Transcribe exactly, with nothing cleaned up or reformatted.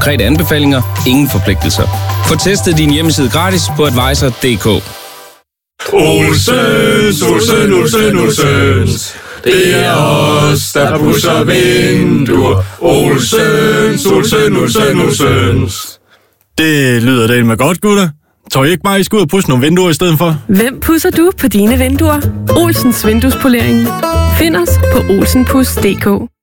konkrete anbefalinger, ingen forpligtelser. Få testet din hjemmeside gratis på advisor punktum d k. Olsens, Olsen, Olsen, Olsens. Det er os, der pudser vinduer. Olsens, Olsen, Olsen, Olsens. Det lyder del med godt, gutter. Tror I ikke bare, I skal ud og pudse nogle vinduer i stedet for? Hvem pudser du på dine vinduer? Olsens Vinduespolering. Find os på olsenpus punktum d k.